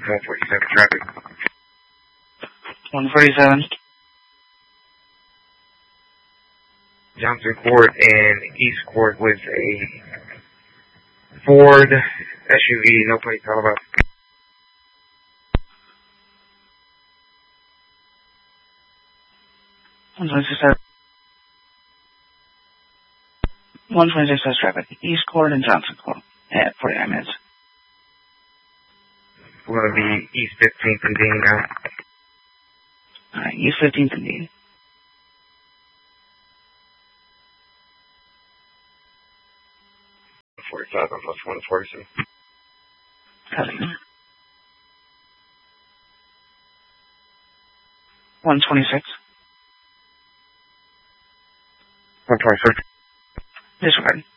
147 traffic. 147. Johnson Court and East Court was a Ford SUV, no plate call about. 126 has traffic. East Court and Johnson Court at 49 minutes. We're going to be East 15th and Dean now. Alright, East 15th and Dean. +45 on +147. Cutting. 126. 126. Disregard.